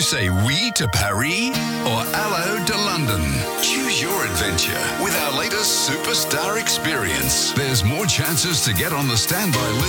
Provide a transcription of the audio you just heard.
say oui to Paris or hello to London? Choose your adventure with our latest superstar experience. There's more chances to get on the standby list